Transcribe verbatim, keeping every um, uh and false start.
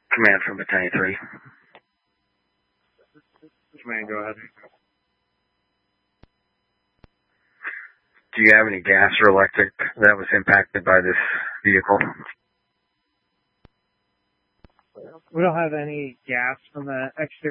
Command from Battalion three. Command, go ahead. Do you have any gas or electric that was impacted by this vehicle? We don't have any gas from the exterior.